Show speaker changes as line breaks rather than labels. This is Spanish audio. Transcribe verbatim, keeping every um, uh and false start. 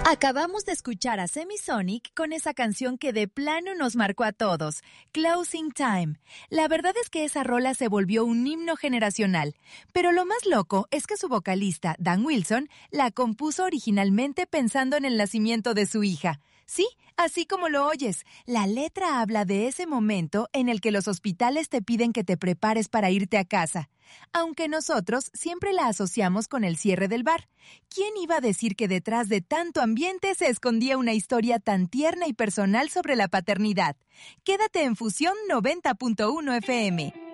Acabamos de escuchar a Semisonic con esa canción que de plano nos marcó a todos, Closing Time. La verdad es que esa rola se volvió un himno generacional, pero lo más loco es que su vocalista, Dan Wilson, la compuso originalmente pensando en el nacimiento de su hija. Sí, así como lo oyes, la letra habla de ese momento en el que los hospitales te piden que te prepares para irte a casa. Aunque nosotros siempre la asociamos con el cierre del bar. ¿Quién iba a decir que detrás de tanto ambiente se escondía una historia tan tierna y personal sobre la paternidad? Quédate en Fusión noventa punto uno F M.